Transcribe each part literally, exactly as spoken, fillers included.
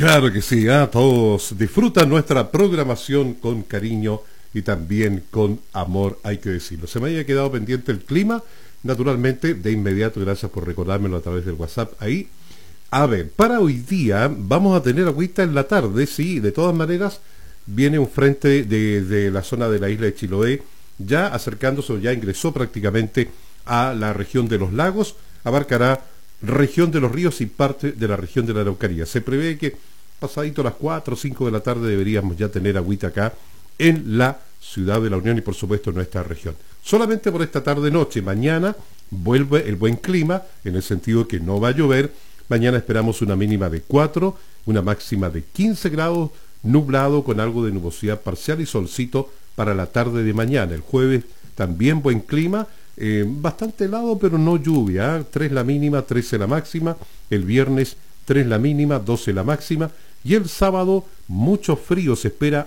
Claro que sí, a todos disfrutan nuestra programación con cariño y también con amor, hay que decirlo. Se me había quedado pendiente el clima, naturalmente, de inmediato, gracias por recordármelo a través del WhatsApp ahí. A ver, para hoy día vamos a tener agüita en la tarde, sí, de todas maneras viene un frente de, de la zona de la isla de Chiloé, ya acercándose, ya ingresó prácticamente a la región de los lagos, abarcará región de los ríos y parte de la región de la Araucanía. Se prevé que pasadito a las cuatro o cinco de la tarde deberíamos ya tener agüita acá en la ciudad de la Unión y por supuesto en nuestra región. Solamente por esta tarde-noche, mañana vuelve el buen clima, en el sentido que no va a llover. Mañana esperamos una mínima de cuatro, una máxima de quince grados, nublado con algo de nubosidad parcial y solcito para la tarde de mañana. El jueves también buen clima, eh, bastante helado pero no lluvia, ¿eh? tres la mínima, trece la máxima. El viernes tres la mínima, doce la máxima. Y el sábado mucho frío, se espera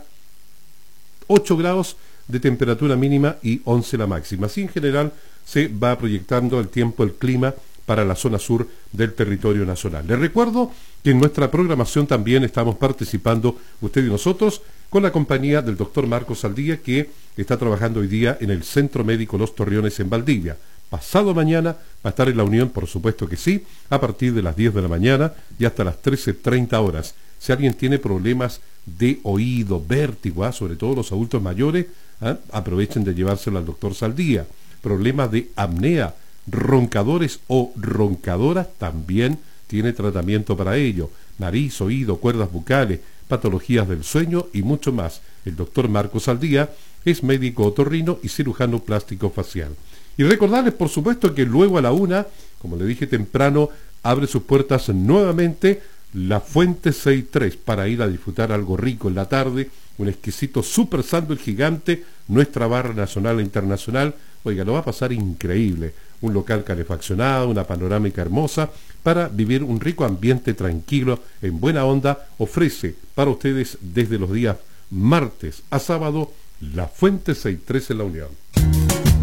ocho grados de temperatura mínima y once la máxima. Así en general se va proyectando el tiempo, el clima para la zona sur del territorio nacional. Les recuerdo que en nuestra programación también estamos participando, usted y nosotros, con la compañía del doctor Marcos Saldía, que está trabajando hoy día en el Centro Médico Los Torreones en Valdivia. Pasado mañana va a estar en la Unión, por supuesto que sí, a partir de las diez de la mañana y hasta las trece treinta horas. Si alguien tiene problemas de oído, vértigo, ¿eh? sobre todo los adultos mayores, ¿eh? aprovechen de llevárselo al doctor Saldía. Problemas de apnea, roncadores o roncadoras, también tiene tratamiento para ello. Nariz, oído, cuerdas bucales, patologías del sueño y mucho más. El doctor Marcos Saldía es médico otorrino y cirujano plástico facial. Y recordarles, por supuesto, que luego a la una, como le dije temprano, abre sus puertas nuevamente la Fuente sesenta y tres para ir a disfrutar algo rico en la tarde, un exquisito super sándwich gigante, nuestra barra nacional e internacional. Oiga, lo va a pasar increíble. Un local calefaccionado, una panorámica hermosa, para vivir un rico ambiente tranquilo, en buena onda. Ofrece para ustedes desde los días martes a sábado la Fuente sesenta y tres en la Unión.